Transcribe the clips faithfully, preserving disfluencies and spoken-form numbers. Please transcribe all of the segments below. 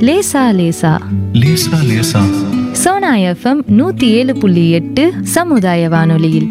லேசா லேசா லேசா லேசா சோனா எஃப்எம் நூத்தி ஏழு புள்ளி எட்டு சமுதாய வானொலியில்.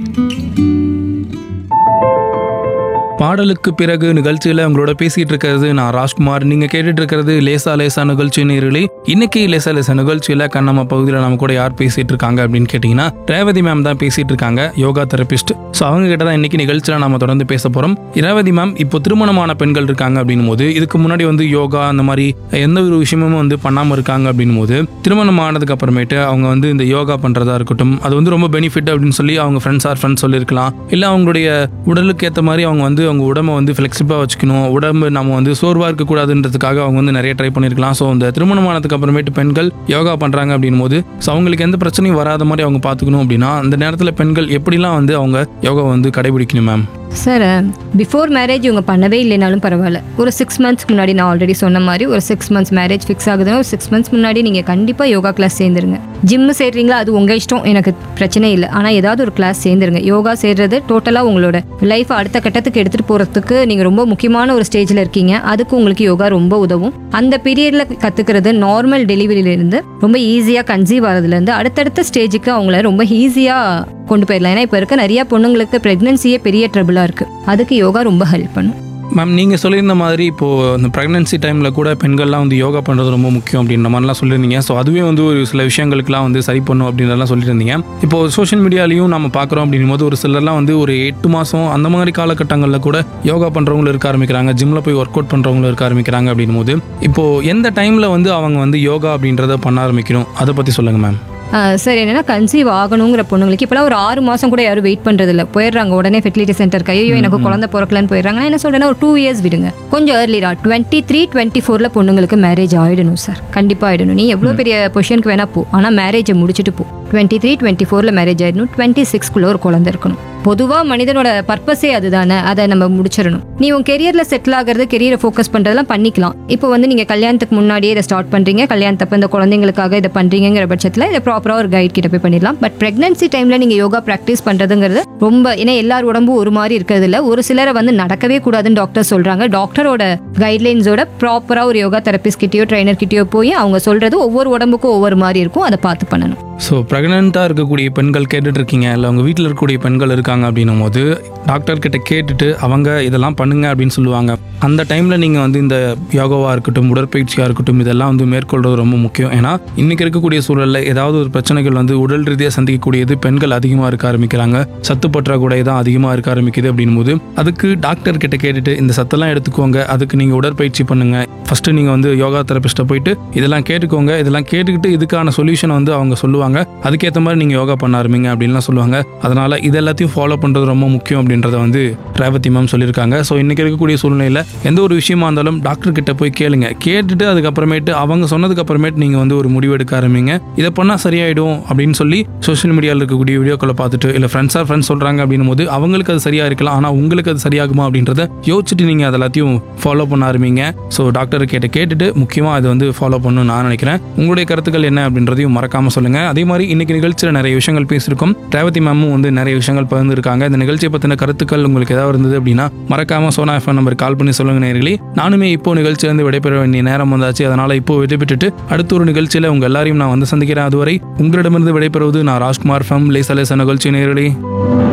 பாடலுக்கு பிறகு நிகழ்ச்சியில் உங்களோட பேசிட்டு இருக்கிறது நான் ராஜ்குமார். நீங்க கேட்டுட்டு இருக்கிறது லேசா லேசா நிகழ்ச்சி நேயர்களே. இன்னைக்கு லேசா லேசா நிகழ்ச்சியில கண்ணம்மா பகுதியில் நம்ம கூட யார் பேசிட்டு இருக்காங்க அப்படின்னு கேட்டீங்கன்னா ரேவதி மேம் தான் பேசிட்டு இருக்காங்க, யோகா தெரபிஸ்ட். ஸோ அவங்க கிட்ட தான் இன்னைக்கு நிகழ்ச்சியில நம்ம தொடர்ந்து பேச போறோம். ரேவதி மேம், இப்போ திருமணமான பெண்கள் இருக்காங்க அப்படின்னும் போது, இதுக்கு முன்னாடி வந்து யோகா அந்த மாதிரி எந்த ஒரு விஷயமும் வந்து பண்ணாம இருக்காங்க அப்படின்னும் போது, திருமணம் ஆனதுக்கு அப்புறமேட்டு அவங்க வந்து இந்த யோகா பண்றதா இருக்கட்டும், அது வந்து ரொம்ப பெனிஃபிட் அப்படின்னு சொல்லி அவங்க ஃப்ரெண்ட்ஸ் ஆர் ஃப்ரெண்ட்ஸ் சொல்லியிருக்கலாம். இல்லை அவங்களுடைய உடலுக்கு ஏற்ற மாதிரி அவங்க வந்து அவங்க உடம்பை வந்து ஃப்ளெக்சிபிளாக வச்சுக்கணும், உடம்பு நம்ம வந்து சோர்வாக இருக்கக்கூடாதுன்றதுக்காக அவங்க வந்து நிறைய ட்ரை பண்ணியிருக்கலாம். ஸோ இந்த திருமணமானதுக்கு அப்புறமேட்டு பெண்கள் யோகா பண்ணுறாங்க அப்படின் போது ஸோ அவங்களுக்கு எந்த பிரச்சனையும் வராத மாதிரி அவங்க பார்த்துக்கணும் அப்படின்னா அந்த நேரத்தில் பெண்கள் எப்படிலாம் வந்து அவங்க யோகா வந்து கடைபிடிக்கணும் மேம்? சார், பிஃபோர் மேரேஜ் இவங்க பண்ணவே இல்லைனாலும் பரவாயில்ல, ஒரு சிக்ஸ் மந்த்ஸ்க்கு முன்னாடி நான் ஆல்ரெடி சொன்ன மாதிரி ஒரு சிக்ஸ் மந்த்ஸ் மேரேஜ் ஃபிக்ஸ் ஆகுதுன்னா ஒரு சிக்ஸ் மந்த்ஸ் முன்னாடி நீங்கள் கண்டிப்பாக யோகா கிளாஸ் சேர்ந்துருங்க. ஜிம்மு சேர்றீங்களா, அது உங்கள் இஷ்டம், எனக்கு பிரச்சனை இல்லை. ஆனால் ஏதாவது ஒரு கிளாஸ் சேர்ந்துருங்க. யோகா சேர்றது டோட்டலாக உங்களோட லைஃப் அடுத்த கட்டத்துக்கு எடுத்துகிட்டு போகிறதுக்கு நீங்கள் ரொம்ப முக்கியமான ஒரு ஸ்டேஜில் இருக்கீங்க. அதுக்கு உங்களுக்கு யோகா ரொம்ப உதவும். அந்த பீரியடில் கற்றுக்கிறது நார்மல் டெலிவரியிலேருந்து ரொம்ப ஈஸியாக கன்சீவ் ஆகிறதுலேருந்து அடுத்தடுத்த ஸ்டேஜுக்கு அவங்கள ரொம்ப ஈஸியாக கொண்டு போயிடலாம். ஏன்னா இப்போ இருக்க நிறைய பொண்ணுங்களுக்கு ப்ரெக்னன்சியே பெரிய ட்ரபிளாக இருக்குது. அதுக்கு யோகா ரொம்ப ஹெல்ப் பண்ணும். மேம், நீங்கள் சொல்லியிருந்த மாதிரி இப்போது இந்த ப்ரெக்னன்சி டைமில் கூட பெண்கள்லாம் வந்து யோகா பண்ணுறது ரொம்ப முக்கியம் அப்படின்ற மாதிரிலாம் சொல்லியிருந்தீங்க. ஸோ அதுவே வந்து ஒரு சில விஷயங்களுக்குலாம் வந்து சரி பண்ணும் அப்படின்றலாம் சொல்லியிருந்தீங்க. இப்போது சோஷியல் மீடியாலையும் நம்ம பார்க்குறோம் அப்படின்னும் போது ஒரு சிலர்லாம் வந்து ஒரு எட்டு மாதம் அந்த மாதிரி காலகட்டங்களில் கூட யோகா பண்ணுறவங்களும் இருக்க ஆரம்பிக்கிறாங்க, ஜிம்மில் போய் ஒர்க் அவுட் பண்ணுறவங்களும் இருக்க ஆரம்பிக்கிறாங்க அப்படின்னும் போது இப்போது எந்த டைமில் வந்து அவங்க வந்து யோகா அப்படின்றத பண்ண ஆரம்பிக்கணும், அதை பற்றி சொல்லுங்கள் மேம். சார், என்னன்னா கன்சீவ் ஆகணுங்கிற பொண்ணுங்களுக்கு இப்போலாம் ஒரு ஆறு மாதம் கூட யாரும் வெயிட் பண்ணுறது இல்லை, போயிடுறாங்க உடனே ஃபெர்டிலிட்டி சென்டர். கையோ எனக்கு குழந்தை பிறக்கலன்னு போயிடுறாங்க. நான் என்ன சொல்கிறேன்னா ஒரு டூ இயர்ஸ் விடுங்க, கொஞ்சம் ஏர்லியா டுவெண்ட்டி த்ரீ டுவெண்ட்டி ஃபோரில் பொண்ணுங்களுக்கு மேரேஜ் ஆகிடணும் சார். கண்டிப்பாக ஆகிடணும். நீ எவ்வளோ பெரிய பொசிஷனுக்கு வேணா போ, ஆனால் மேரேஜை முடிச்சுட்டு போ. டுவெண்ட்டி த்ரீ டுவெண்ட்டி ஃபோரில் மேரேஜ் ஆகிடணும். டுவெண்ட்டி சிக்ஸ்க்குள்ளே ஒரு குழந்தை இருக்கணும். பொதுவாக மனிதனோட பர்பஸே அதுதானே, அதை நம்ம முடிச்சிடணும். நீ உன் கெரியரில் செட்டில் ஆகிறது, கெரியரை ஃபோக்கஸ் பண்ணுறதெல்லாம் பண்ணிக்கலாம். இப்போ வந்து நீங்கள் கல்யாணத்துக்கு முன்னாடியே இதை ஸ்டார்ட் பண்ணுறீங்க, கல்யாணத்தப்போ இந்த குழந்தைங்களுக்காக இதை பண்ணுறீங்கிற பட்சத்தில் இதை ப்ராப்பராக ஒரு கைட் கிட்ட போய் பண்ணிடலாம். பட் ப்ரெக்னன்சி டைமில் நீங்கள் யோகா ப்ராக்டிஸ் பண்ணுறதுங்கிறது ரொம்ப, ஏன்னா எல்லார் உடம்பும் ஒரு மாதிரி இருக்கிறது இல்லை. ஒரு சிலரை வந்து நடக்கவே கூடாதுன்னு டாக்டர் சொல்கிறாங்க. டாக்டரோட கைட்லைன்ஸோட ப்ராப்பராக ஒரு யோகா தெரபிஸ்ட் கிட்டயோ ட்ரைனர் கிட்டயோ போய் அவங்க சொல்கிறது ஒவ்வொரு உடம்புக்கும் ஒவ்வொரு மாதிரி இருக்கும், அதை பார்த்து பண்ணணும். ஸோ ப்ரெக்னெண்ட்டாக இருக்கக்கூடிய பெண்கள் கேட்டுட்டு இருக்கீங்க, இல்லை அவங்க வீட்டில் இருக்கக்கூடிய பெண்கள் இருக்காங்க அப்படின்னும் போது டாக்டர்கிட்ட கேட்டுட்டு அவங்க இதெல்லாம் பண்ணுங்க அப்படின்னு சொல்லுவாங்க. அந்த டைமில் நீங்கள் வந்து இந்த யோகாவாக இருக்கட்டும், உடற்பயிற்சியாக இருக்கட்டும், இதெல்லாம் வந்து மேற்கொள்வது ரொம்ப முக்கியம். ஏன்னா இன்றைக்கி இருக்கக்கூடிய சூழலில் ஏதாவது ஒரு பிரச்சனைகள் வந்து உடல் ரீதியாக சந்திக்கக்கூடியது பெண்கள் அதிகமாக இருக்க ஆரம்பிக்கிறாங்க. சத்து பற்றாக்குறை தான் அதிகமாக இருக்க ஆரம்பிக்குது அப்படின் போது அதுக்கு டாக்டர் கிட்ட கேட்டுட்டு இந்த சத்தெல்லாம் எடுத்துக்கோங்க, அதுக்கு நீங்கள் உடற்பயிற்சி பண்ணுங்க, ஃபஸ்ட்டு நீங்கள் வந்து யோகா தெரபிஸ்ட்டை போயிட்டு இதெல்லாம் கேட்டுக்கோங்க, இதெல்லாம் கேட்டுக்கிட்டு இதுக்கான சொல்யூஷன் வந்து அவங்க சொல்லுவாங்க, அதுக்கேற்ற மாதிரி நீங்கள் யோகா பண்ண ஆரம்பிங்க அப்படின்லாம் சொல்லுவாங்க. அதனால் இது எல்லாத்தையும் ஃபாலோ பண்ணுறது ரொம்ப முக்கியம் அப்படின்றத வந்து ரேவதி மேம் சொல்லியிருக்காங்க. ஸோ இன்றைக்கி இருக்கக்கூடிய சூழ்நிலையில் எந்த ஒரு விஷயமா இருந்தாலும் டாக்டர் கிட்ட போய் கேளுங்க. கேட்டுட்டு அதுக்கப்புறமேட்டு அவங்க சொன்னதுக்கு அப்புறமேட்டு நீங்கள் வந்து ஒரு முடிவு எடுக்க ஆரம்பிங்க. இதை பண்ணால் சரியாயிடும் அப்படின்னு சொல்லி சோஷியல் மீடியாவில் இருக்கக்கூடிய வீடியோக்களை பார்த்துட்டு இல்லை ஃப்ரெண்ட்ஸாக ஃப்ரெண்ட்ஸ் சொல்கிறாங்க அப்படின்னும் போது அவங்களுக்கு அது சரியாக இருக்கலாம், ஆனால் உங்களுக்கு அது சரியாகுமா அப்படின்றத யோசிச்சுட்டு நீங்கள் அது எல்லாத்தையும் ஃபாலோ பண்ண ஆரம்பிங்க. ஸோ டாக்டர் கேட்ட கேட்டுட்டு முக்கியமாக அதை வந்து ஃபாலோ பண்ணணும்னு நான் நினைக்கிறேன். உங்களுடைய கருத்துக்கள் என்ன அப்படின்றதையும் மறக்காமல் சொல்லுங்கள். அதே மாதிரி இன்னைக்கு நிகழ்ச்சியில் நிறைய விஷயங்கள் பேசியிருக்கோம். ரேவதி மேமும் வந்து நிறைய விஷயங்கள் பகிர்ந்துருக்காங்க. இந்த நிகழ்ச்சியை பற்றின கருத்துக்கள் உங்களுக்கு ஏதாவது இருந்தது அப்படின்னா மறக்காமல் சோனா எஃப்எம் நம்பர் கால் பண்ணி சொல்லுங்க நேயர்களே. நானுமே இப்போ நிகழ்ச்சியிலிருந்து விடைபெற வேண்டிய நேரம் வந்தாச்சு. அதனால் இப்போ விடைபெற்றுட்டு அடுத்த ஒரு நிகழ்ச்சியில் உங்கள் எல்லாரையும் நான் வந்து சந்திக்கிறேன். அதுவரை உங்களிடமிருந்து விடைபெறுவது நான் ராஜ்குமார் ஃப்ரம் லேசா லேசா நிகழ்ச்சி நேயர்களே.